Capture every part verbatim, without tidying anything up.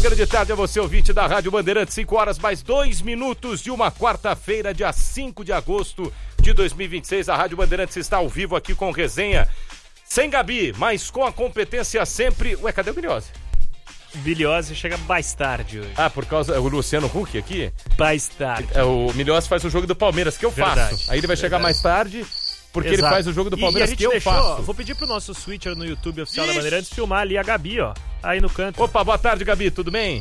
grande tarde a você, ouvinte da Rádio Bandeirantes, cinco horas mais dois minutos de uma quarta-feira, dia cinco de agosto de dois mil e vinte e seis. A Rádio Bandeirantes está ao vivo aqui com resenha, sem Gabi, mas com a competência sempre... Ué, cadê o Biliose? Biliose chega mais tarde hoje. Ah, por causa... O Luciano Huck aqui? Mais tarde. É, o Biliose faz o jogo do Palmeiras, que eu Verdade. faço. Aí ele vai chegar mais tarde... Porque Exato. ele faz o jogo do Palmeiras e, e que eu deixou, faço. Vou pedir pro nosso switcher no YouTube oficial Ixi. da Bandeirantes filmar ali a Gabi, ó. Aí no canto. Opa, boa tarde, Gabi, tudo bem?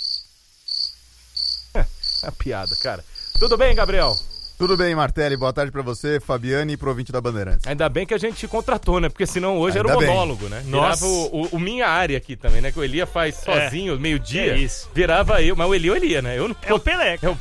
É piada, cara. Tudo bem, Gabriel? Tudo bem, Martelli. Boa tarde pra você, Fabiane e pro ouvinte da Bandeirantes. Ainda bem que a gente te contratou, né? Porque senão hoje Ainda era o bem. monólogo, né? Nossa. Virava o, o, o minha área aqui também, né? Que o Elia faz sozinho, É. meio-dia. É isso. Virava eu, mas o Elia é o Elia, né? Eu não... É o Pelé. É o...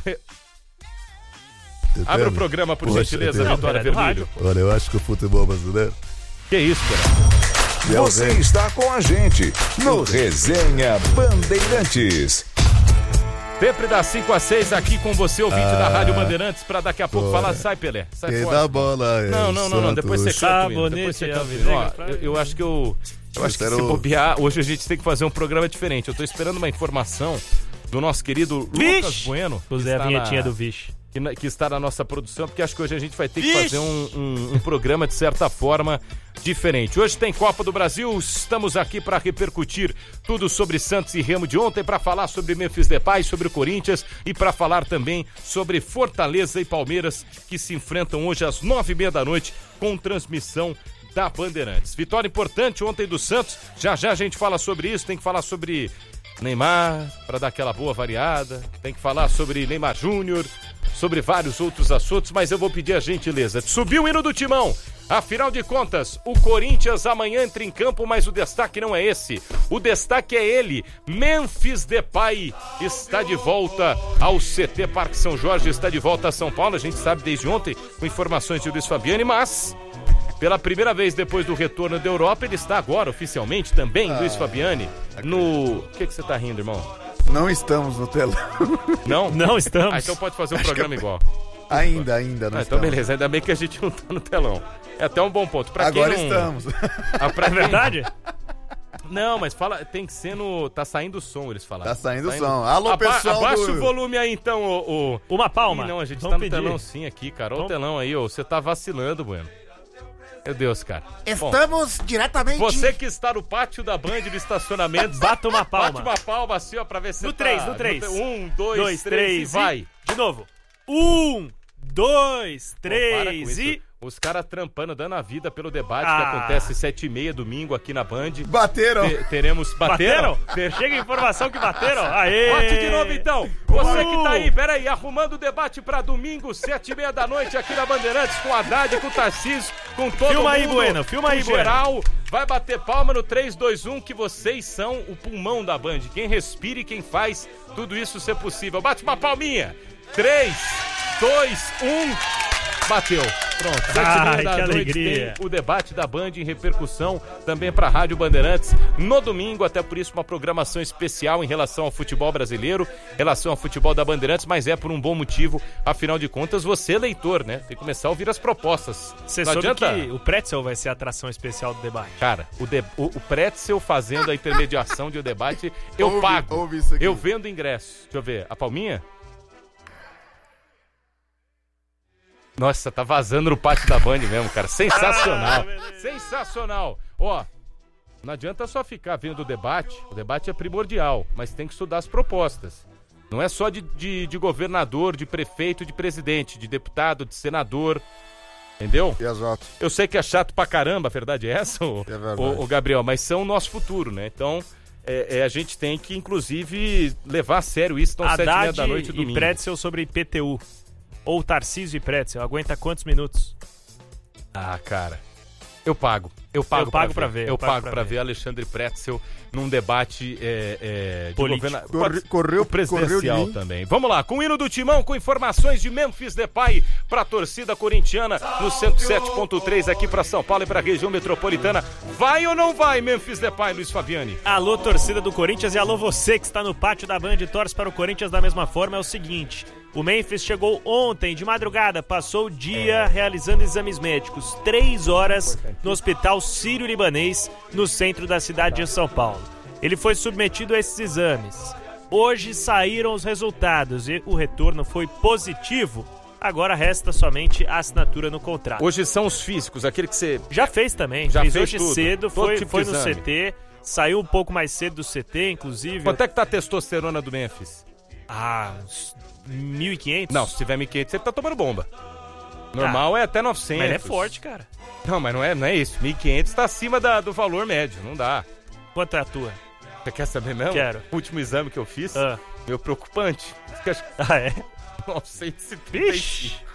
Abre o programa, por Poxa, gentileza, não, Vitória Pelé do Vermelho. Olha, eu acho que o futebol brasileiro... Que isso, cara? Você está com a gente no Resenha Bandeirantes. Sempre das cinco às seis aqui com você, ouvinte Ah, da Rádio Bandeirantes, pra daqui a pouco bora. falar. Sai, Pelé. Sai Quem fora. dá bola é Não, não, não, não. Depois você Santos. canta, Will. Depois você Sabonete, canta. Ó, Alvinegro, eu, eu acho que eu... Eu acho que Espero- se bobear, hoje a gente tem que fazer um programa diferente. Eu tô esperando uma informação do nosso querido Lucas Vixe! Bueno. que Usei a está vinhetinha na- do Vixe. Que, na- que está na nossa produção, porque acho que hoje a gente vai ter que Vixe! fazer um, um- um programa, de certa forma, diferente. Hoje tem Copa do Brasil, estamos aqui para repercutir tudo sobre Santos e Remo de ontem, para falar sobre Memphis Depay, sobre o Corinthians e para falar também sobre Fortaleza e Palmeiras, que se enfrentam hoje às nove e meia da noite com transmissão da Bandeirantes. Vitória importante ontem do Santos, já já a gente fala sobre isso, tem que falar sobre Neymar, para dar aquela boa variada, tem que falar sobre Neymar Júnior, sobre vários outros assuntos, mas eu vou pedir a gentileza de subir o hino do Timão. Afinal de contas, o Corinthians amanhã entra em campo, mas o destaque não é esse. O destaque é ele, Memphis Depay, está de volta ao C T Parque São Jorge, está de volta a São Paulo, a gente sabe desde ontem, com informações de Luiz Fabiani, mas... Pela primeira vez depois do retorno da Europa, ele está agora oficialmente também, ah, Luiz Fabiani, no... O que que você tá rindo, irmão? Não estamos no telão. Não? Não estamos. Ah, então pode fazer um Acho programa que- igual. Ainda, ainda não Ah, então estamos. beleza, ainda bem que a gente não tá no telão. É até um bom ponto. Pra quem Agora não... estamos. Ah, pra É quem- verdade? Não, mas fala, tem que ser no... Tá saindo o som, eles falaram. Tá saindo o som. Alô, Aba pessoal Abaixa do- o volume aí, então, o... o... Uma palma. Ih, não, a gente Vamos tá no pedir. telão sim aqui, cara. Olha o Vamos- telão aí, ó. Você tá vacilando, Bueno. Meu Deus, cara. Bom, Estamos diretamente... você que está no pátio da Band, no estacionamento, Bata uma palma. bate uma palma assim, ó, pra ver se No você três, tá... no três. te- Um, dois, Dois, três, três e vai. De novo. Um, dois, Pô, para com três isso. e... Os caras trampando, dando a vida pelo debate Ah. que acontece sete e meia domingo aqui na Band. Bateram. Te- teremos... Bateram? Bateram? Chega a informação que bateram. Aê! Bote de novo então. Você que tá aí, peraí, arrumando o debate pra domingo, sete e meia da noite aqui na Bandeirantes, com a Haddad, com o Tarcísio, com todo Filma mundo. aí, Bueno, filma aí, com Bueno. geral. Vai bater palma no três, dois, um, que vocês são o pulmão da Band. Quem respira e quem faz tudo isso ser possível. Bate uma palminha. três, dois, um... Bateu. Pronto. sete e meia Ai, da que noite alegria. tem o debate da Band em repercussão também para a Rádio Bandeirantes no domingo, até por isso uma programação especial em relação ao futebol brasileiro, em relação ao futebol da Bandeirantes, mas é por um bom motivo, afinal de contas você, leitor, né? Tem que começar a ouvir as propostas. Você Não soube adianta... que o Pretzel vai ser a atração especial do debate. Cara, o, de... o, o Pretzel fazendo a intermediação de um debate, eu Ouve- pago. ouve isso aqui. Eu vendo ingresso. Deixa eu ver, a palminha? Nossa, tá vazando no pátio da Band mesmo, cara. Sensacional. Ah, meu Deus. Sensacional. Ó, não adianta só ficar vendo o debate. O debate é primordial, mas tem que estudar as propostas. Não é só de, de, de governador, de prefeito, de presidente, de deputado, de senador. Entendeu? Exato. Eu sei que é chato pra caramba, a verdade é essa, ô, É verdade. ô, ô Gabriel, mas são o nosso futuro, né? Então, é, é, a gente tem que, inclusive, levar a sério isso. Então, sete e meia Haddad da noite, e domingo. Pretzel sobre I P T U. Ou Tarcísio e Pretzel. Aguenta quantos minutos? Ah, cara, eu pago. Eu pago, Eu pago pra ver, Eu, eu pago pago pra pra ver. ver Alexandre Pretzel num debate é, é, de Político. governa... Corre- correu- o presidencial correu de mim. também. Vamos lá, com o hino do Timão, com informações de Memphis Depay pra torcida corintiana no cento e sete ponto três aqui pra São Paulo e pra região metropolitana. Vai ou não vai, Memphis Depay, Luiz Fabiani? Alô, torcida do Corinthians, e alô, você que está no pátio da Band e torce para o Corinthians da mesma forma. É o seguinte: o Memphis chegou ontem de madrugada, passou o dia realizando exames médicos, três horas no Hospital Sírio-Libanês, no centro da cidade de São Paulo. Ele foi submetido a esses exames. Hoje saíram os resultados e o retorno foi positivo. Agora resta somente a assinatura no contrato. Hoje são os físicos, aquele que você... Já fez também, Já fez, fez hoje tudo. cedo, Todo foi, tipo foi de no exame. C T, saiu um pouco mais cedo do C T, inclusive. Quanto é que tá a testosterona do Memphis? Ah, uns mil e quinhentos? Não, se tiver mil e quinhentos, ele tá tomando bomba. Normal Ah, é até novecentos. Mas ele é forte, cara. Não, mas não é, não é isso. mil e quinhentos tá acima da, do valor médio, não dá. Quanto é a tua? Você quer saber mesmo? Quero. O último exame que eu fiz, Ah, meu preocupante. ah é? novecentos e trinta e cinco. Vixe!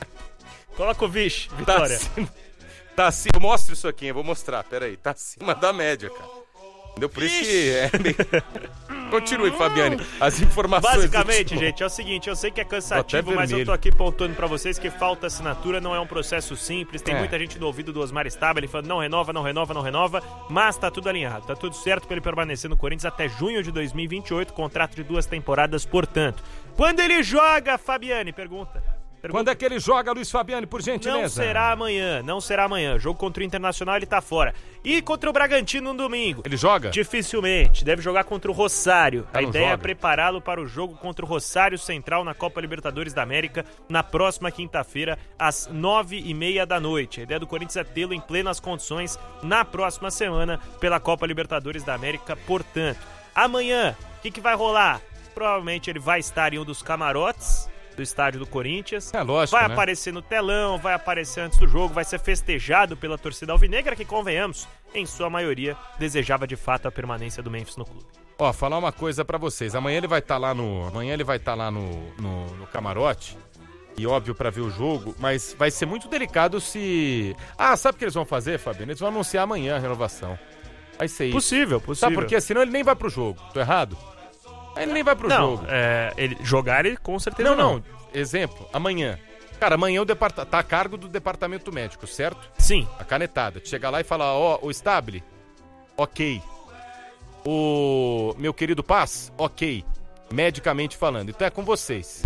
Coloca o vixe, Tá Vitória. acima. Tá acima. Mostra isso aqui, eu vou mostrar. Pera aí. Tá acima da média, cara. Entendeu? Por isso que é meio... Continue, Fabiane. As informações. Basicamente, do... gente, é o seguinte, eu sei que é cansativo, Tô até mas eu vermelho. tô aqui pontuando pra vocês que falta assinatura, não é um processo simples, tem É. muita gente no ouvido do Osmar Stabile falando não renova, não renova, não renova, mas tá tudo alinhado, tá tudo certo pra ele permanecer no Corinthians até junho de dois mil e vinte e oito, contrato de duas temporadas, portanto. Quando ele joga, Fabiane? Pergunta. Pergunta. Quando é que ele joga, Luiz Fabiane, por gentileza? Não será amanhã, não será amanhã. Jogo contra o Internacional, ele tá fora. E contra o Bragantino no domingo? Ele joga? Dificilmente. Deve jogar contra o Rosário. Ah, a não ideia é joga. prepará-lo para o jogo contra o Rosário Central na Copa Libertadores da América na próxima quinta-feira, às nove e meia da noite. A ideia do Corinthians é tê-lo em plenas condições na próxima semana pela Copa Libertadores da América. Portanto, amanhã, o que, que vai rolar? Provavelmente ele vai estar em um dos camarotes do estádio do Corinthians. É lógico, Vai né? aparecer no telão, vai aparecer antes do jogo, vai ser festejado pela torcida alvinegra que, convenhamos, em sua maioria, desejava de fato a permanência do Memphis no clube. Ó, falar uma coisa pra vocês. Amanhã ele vai estar lá no, amanhã ele vai estar lá no, no, no camarote. E óbvio pra ver o jogo, mas vai ser muito delicado se... Ah, sabe o que eles vão fazer, Fabiano? Eles vão anunciar amanhã a renovação. Vai ser isso. Possível, possível. Sabe por quê? Senão ele nem vai pro jogo. Tô errado? Aí ele nem vai pro Não, jogo. é, ele, jogar ele com certeza Não, não. não. Exemplo, amanhã. Cara, amanhã o departa... tá a cargo do departamento médico, certo? Sim. A canetada. Chega lá e fala, ó, o Stabile, ok. O meu querido Paz, ok. Medicamente falando. Então é com vocês.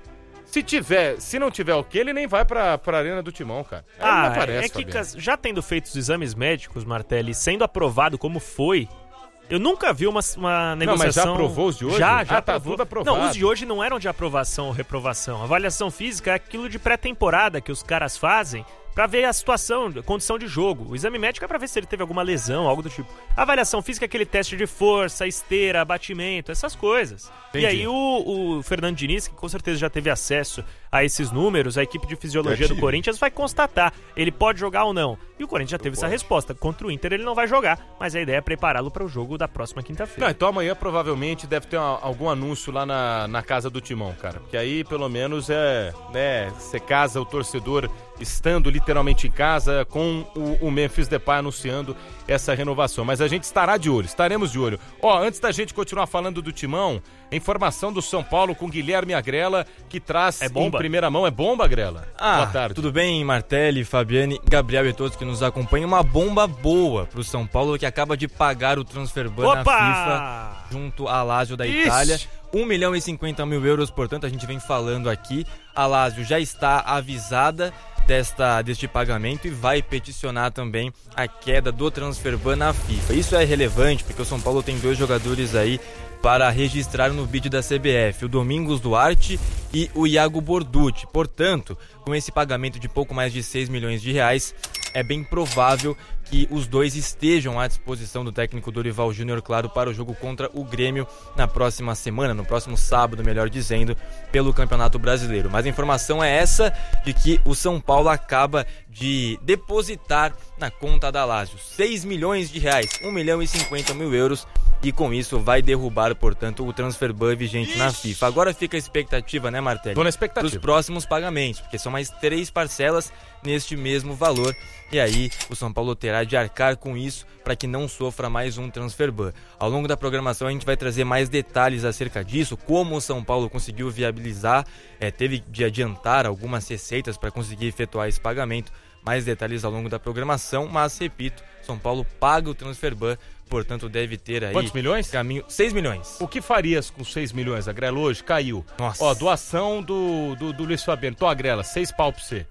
Se tiver, se não tiver ok, ele nem vai pra, pra arena do Timão, cara. Aí ele Ah, não aparece, é que Fabiano. cas- já tendo feito os exames médicos, Martelli, sendo aprovado como foi, eu nunca vi uma, uma Não, mas já negociação... aprovou os de hoje? Já, já Ah, tá aprovou. tudo aprovado. Não, os de hoje não eram de aprovação ou reprovação. A avaliação física é aquilo de pré-temporada que os caras fazem pra ver a situação, a condição de jogo. O exame médico é pra ver se ele teve alguma lesão, algo do tipo. A avaliação física é aquele teste de força, esteira, abatimento, essas coisas. Entendi. E aí o, o Fernando Diniz, que com certeza já teve acesso a esses números, a equipe de fisiologia Já do tive. Corinthians vai constatar, ele pode jogar ou não. E o Corinthians já teve essa pode. resposta. Contra o Inter ele não vai jogar, mas a ideia é prepará-lo para o jogo da próxima Não, quinta-feira. então amanhã provavelmente deve ter uma- algum anúncio lá na, na casa do Timão, cara. Porque aí pelo menos é, né, você casa o torcedor estando literalmente em casa com o, o Memphis Depay anunciando essa renovação. Mas a gente estará de olho, estaremos de olho. Ó, antes da gente continuar falando do Timão, informação do São Paulo com Guilherme Agrela, que traz É bomba? em primeira mão. É bomba, Agrela? Ah, Boa tarde. tudo bem, Martelli, Fabiane, Gabriel e todos que nos acompanham. Uma bomba boa pro São Paulo que acaba de pagar o transfer ban na FIFA Opa! junto à Lazio da Ixi! Itália. um milhão e cinquenta mil euros, portanto, a gente vem falando aqui. A Lazio já está avisada desta, deste pagamento e vai peticionar também a queda do transfer ban na FIFA. Isso é relevante porque o São Paulo tem dois jogadores aí para registrar no bid da C B F, o Domingos Duarte e o Iago Borducci. Portanto, com esse pagamento de pouco mais de seis milhões de reais, é bem provável que os dois estejam à disposição do técnico Dorival Júnior, claro, para o jogo contra o Grêmio na próxima semana, no próximo sábado, melhor dizendo, pelo Campeonato Brasileiro. Mas a informação é essa, de que o São Paulo acaba de depositar na conta da Lazio seis milhões de reais, um milhão e cinquenta mil euros, e com isso vai derrubar, portanto, o transfer ban vigente na FIFA. Agora fica a expectativa, né, Martelli? Tô na Para os expectativa. próximos pagamentos, porque são mais três parcelas neste mesmo valor, e aí o São Paulo terá de arcar com isso para que não sofra mais um transfer ban. Ao longo da programação a gente vai trazer mais detalhes acerca disso, como o São Paulo conseguiu viabilizar, é, teve de adiantar algumas receitas para conseguir efetuar esse pagamento, mais detalhes ao longo da programação, mas repito, São Paulo paga o transfer ban, portanto deve ter aí... Quantos milhões? Caminho... seis milhões. O que farias com seis milhões, Agrela, hoje? Caiu. Nossa. Ó, doação do, do, do Luiz Fabiano. Tô, Agrela, seis pau pra você.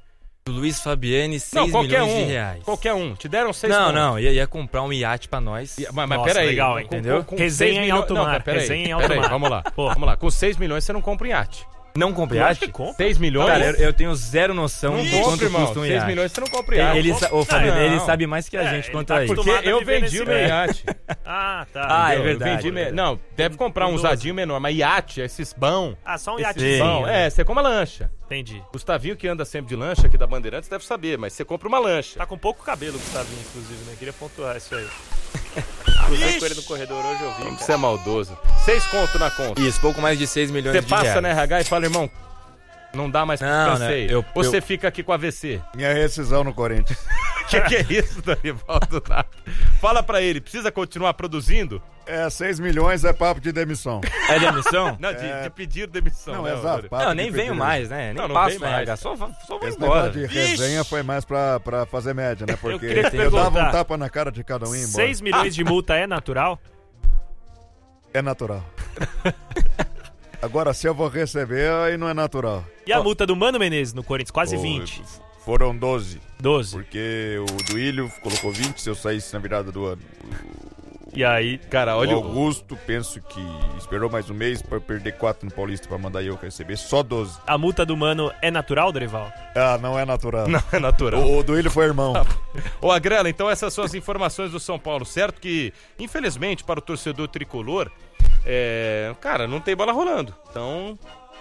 Do Luiz Fabiani, seis Não, qualquer milhões um, de reais. qualquer um. Te deram seis Não, pontos. não, ia, ia comprar um iate pra nós. Ia- Mas, mas Nossa, peraí. legal, hein? Com- Entendeu? com Resenha seis em milhões- alto não, mar, peraí, resenha em alto peraí, mar. vamos lá. Pô. Vamos lá. Com seis milhões você não compra um iate. Não compra Eu acho iate? que compra. seis milhões? Cara, eu, eu tenho zero noção não de compra, quanto irmão. custa um seis iate. milhões você não compra iate. Ele, sa- ô, Fabiano, não. ele sabe mais que a É, gente ele quanto tá a isso. Porque acostumado a eu viver vendi nesse o meu meio. iate. Ah, tá. Ah, é Eu verdade. vendi me- Não, deve comprar um doze. usadinho menor, mas iate, esses bão. Ah, só um Esses iatezinho. bão. É, você compra lancha. Entendi. Gustavinho, que anda sempre de lancha aqui da Bandeirantes, deve saber, mas você compra uma lancha. Tá com pouco cabelo, Gustavinho, inclusive, né? Queria pontuar isso aí. Cruzei com ele no corredor hoje, eu vi. Como cara. você é maldoso. Seis conto na conta. Isso, pouco mais de seis milhões Você de passa reais. na R H e fala, irmão, não dá mais pra Não, cansei. né, eu- Ou você eu- fica aqui com a A V C. Minha rescisão no Corinthians. Que que é isso, Danivaldo? Fala pra ele, precisa continuar produzindo? É, seis milhões é papo de demissão. É demissão? Não, de, É. de pedir demissão. Não, né, exato. Antônio? papo Não, de nem venho pedir mais, né? Nem Não, não passo vem na mais. R H, só, vou- só vou Esse embora. negócio de resenha foi mais pra, pra fazer média, né? Porque queria te eu dava perguntar. um tapa na cara de cada um e ia embora. seis milhões de multa é natural? É natural. Agora, se eu vou receber, aí não é natural. E a multa do Mano Menezes no Corinthians? Quase Pô, vinte. Foram doze. doze. Porque o Duílio colocou vinte se eu saísse na virada do ano. E aí, Cara, Olha, olha o o... Augusto, penso que esperou mais um mês pra perder quatro no Paulista pra mandar eu receber só doze. a multa do Mano é natural, Dorival? Ah, não é natural. Não é natural. O, o Duílio foi irmão. Ô, Agrela, então essas são as informações do São Paulo, certo? Que, infelizmente, para o torcedor tricolor, é... cara, não tem bola rolando. Então,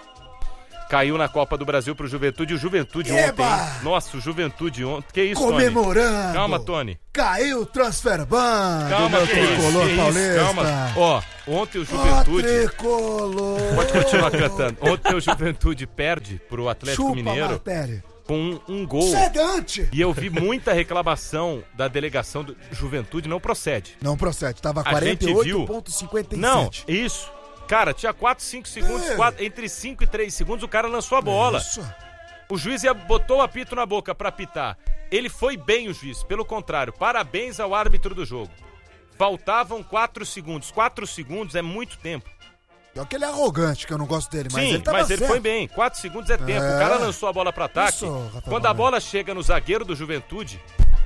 caiu na Copa do Brasil pro Juventude. E o Juventude Eba! ontem, hein? Nossa, o Juventude ontem. Que isso, Tony? Comemorando. Calma, Tony. Caiu o transfer ban do Calma, meu que isso, tricolor que isso, paulista. calma. Ó, ontem o Ó, Juventude... tricolor. Pode continuar cantando. Ontem o Juventude perde pro Atlético Chupa, Mineiro Martelli. com um, um gol. Sedante. E eu vi muita reclamação da delegação do Juventude, não procede. Não procede, tava A quarenta e gente viu- oito vírgula cinquenta e sete. Não, isso. Cara, tinha quatro, cinco segundos, É. quatro- entre cinco e três segundos o cara lançou a bola. Isso. O juiz ia, botou o apito na boca pra apitar. Ele foi bem, o juiz. Pelo contrário, parabéns ao árbitro do jogo. Faltavam quatro segundos. quatro segundos é muito tempo. Pior que ele é arrogante, que eu não gosto dele, mas Sim, ele tava mas ele certo. foi bem. quatro segundos é tempo. É. O cara lançou a bola pra ataque. Isso, Rafael Quando a Barreto. bola chega no zagueiro do Juventude,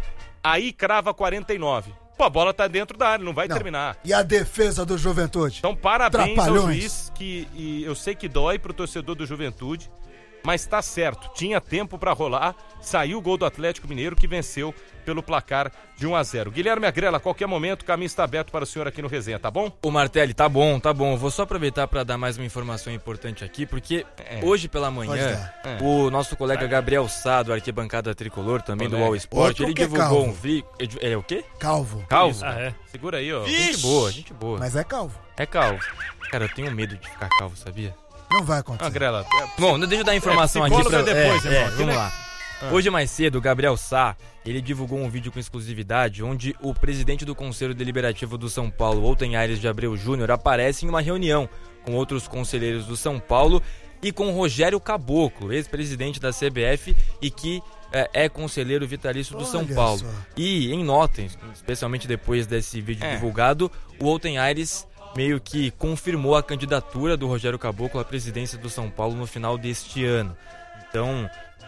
aí crava quarenta e nove. Pô, a bola tá dentro da área, não vai Não. terminar. E a defesa do Juventude? Então, parabéns ao Trapalhões. juiz, que e eu sei que dói pro torcedor do Juventude, mas tá certo, tinha tempo pra rolar, saiu o gol do Atlético Mineiro, que venceu pelo placar de um a zero. Guilherme Agrela, a qualquer momento, o caminho está aberto para o senhor aqui no Resenha, tá bom? Ô Martelli, tá bom, tá bom. Vou só aproveitar para dar mais uma informação importante aqui, porque É. hoje pela Pode manhã, dar. É. o nosso colega Gabriel Sá, do Arquibancada Tricolor, também do Colega. All Sport, Outro ele que é divulgou calvo. um vídeo... Ele é o quê? Calvo. Calvo? Ah, é. Segura aí, ó. Gente boa, gente boa. Mas é calvo. É calvo. Cara, eu tenho medo de ficar calvo, sabia? Não vai acontecer. Agrela, é, Bom, deixa eu dar a informação É, aqui psicólogo pra... é depois, é, irmão. é, Aqui, vamos né? lá. Hoje mais cedo, o Gabriel Sá, ele divulgou um vídeo com exclusividade onde o presidente do Conselho Deliberativo do São Paulo, Walter Aires de Abreu Júnior, aparece em uma reunião com outros conselheiros do São Paulo e com Rogério Caboclo, ex-presidente da C B F e que é, é conselheiro vitalício do São Olha Paulo. só. E em nota, especialmente depois desse vídeo É. divulgado, o Walter Aires meio que confirmou a candidatura do Rogério Caboclo à presidência do São Paulo no final deste ano. Então,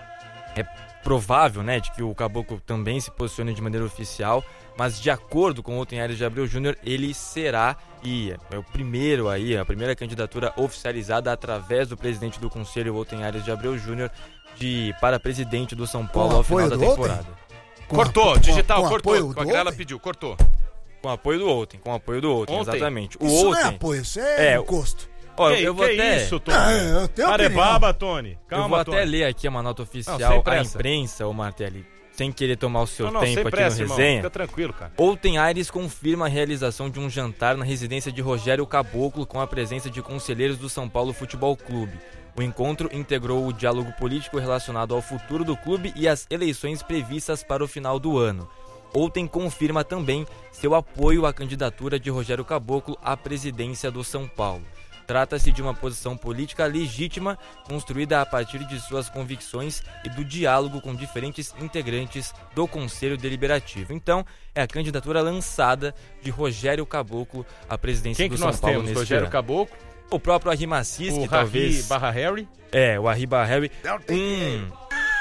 é provável, né, de que o Caboclo também se posicione de maneira oficial, mas de acordo com o Walter Aires de Abreu Júnior, ele será e é o primeiro aí, a primeira candidatura oficializada através do presidente do Conselho, Walter Aires de Abreu Júnior, de para presidente do São Paulo Com ao final apoio da do Walter? temporada. Com cortou, apo- digital, com cortou. apoio Com a do Agrela Ontem? pediu, cortou. Com apoio do Walter, com apoio do Walter, Ontem. exatamente. O Isso não é Walter, apoio, isso é, É, encosto. ó, que eu vou que até isso, Tony? Ah, eu tenho Para é opinião. baba, Tony. Calma, eu vou Tony. até ler aqui uma nota Não, sem oficial à pressa. imprensa, ô Martelli, sem querer tomar o seu Não, não, sem tempo aqui pressa, no irmão. resenha. Fica tranquilo, cara. Walter Aires confirma a realização de um jantar na residência de Rogério Caboclo com a presença de conselheiros do São Paulo Futebol Clube. O encontro integrou o diálogo político relacionado ao futuro do clube e às eleições previstas para o final do ano. Walter confirma também seu apoio à candidatura de Rogério Caboclo à presidência do São Paulo. Trata-se de uma posição política legítima, construída a partir de suas convicções e do diálogo com diferentes integrantes do Conselho Deliberativo. Então, é a candidatura lançada de Rogério Caboclo à presidência Quem do que São nós Paulo temos? neste Rogério ano. Caboclo, O próprio Arrimacis, o que Harry talvez... barra Harry. É, o Arriba Harry. Um,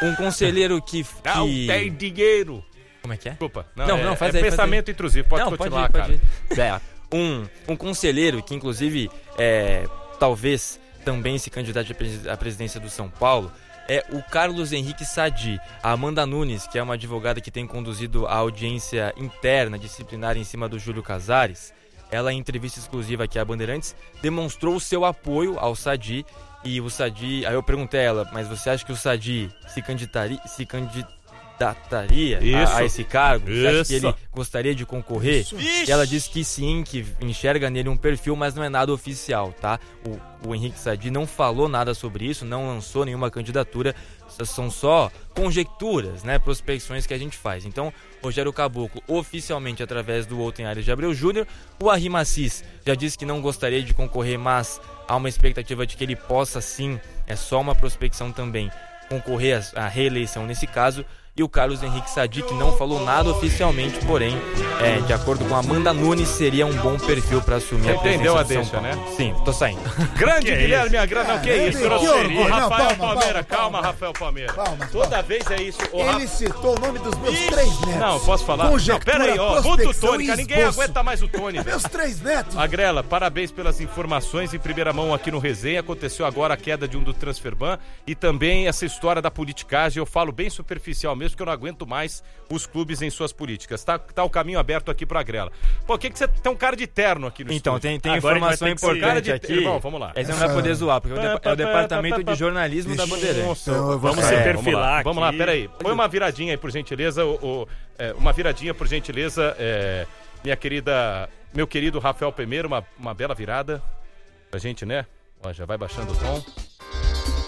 Um conselheiro que... que... Não tem dinheiro. Como é que é? Desculpa. Não, é, não, faz é aí, pensamento faz aí. intrusivo, pode Não, continuar, pode ir, pode cara. ir. Um, um conselheiro que, inclusive, é, talvez também se candidate à pres- à presidência do São Paulo, é o Carlos Henrique Sadi. A Amanda Nunes, que é uma advogada que tem conduzido a audiência interna disciplinar em cima do Júlio Casares, ela, em entrevista exclusiva aqui à Bandeirantes, demonstrou o seu apoio ao Sadi. E o Sadi, aí eu perguntei a ela, mas você acha que o Sadi se candidataria, se candidataria a, a esse cargo? Você acha que ele gostaria de concorrer? Isso. E ela disse que sim, que enxerga nele um perfil, mas não é nada oficial, tá? O, o Henrique Sadi não falou nada sobre isso, não lançou nenhuma candidatura, são só conjecturas, né, prospecções que a gente faz. Então, Rogério Caboclo, oficialmente através do Outem Aires de Abreu Júnior, o Arrim Assis já disse que não gostaria de concorrer, mas há uma expectativa de que ele possa sim, é só uma prospecção também, concorrer à reeleição nesse caso. E o Carlos Henrique Sadi, que não falou nada oficialmente, porém, é, de acordo com Amanda Nunes, seria um bom perfil para assumir a presidência Entendeu a do São deixa, Paulo. né? Sim, tô saindo. Grande Que Guilherme Agrana, não, que É, isso, ele- grosseria. que orgulho, não, Rafael palma, Palmeira, palma, calma, palma. Rafael Palmeira. Palma, Toda palma. vez é isso. O Rafa- Ele citou o nome dos meus três netos. Não, posso falar? Conjectura, não, pera aí, ó, muda o prospecção Tony, e cara, ninguém esboço. aguenta mais o Tony, velho. Meus três netos. Agrela, parabéns pelas informações em primeira mão aqui no Resenha. Aconteceu agora a queda de um do Transferban e também essa história da politicagem. Eu falo bem superficial mesmo, porque eu não aguento mais os clubes em suas políticas. Tá, tá o caminho aberto aqui pra Agrela. Pô, o que que você tem um cara de terno aqui no Então, estúdio? tem, tem Agora informação ele vai ter que se- importante Cara de- aqui. Irmão, vamos lá. Esse não vai poder zoar, porque é o, de- é o departamento de jornalismo da Bandeirantes. Nossa, Então, eu vou Vamos sair. se É, perfilar vamos lá, aqui. vamos lá, peraí. Põe uma viradinha aí, por gentileza. O, o- é, uma viradinha, por gentileza. É, minha querida, meu querido Rafael Palmeira, uma, uma bela virada pra gente, né? Ó, já vai baixando o tom.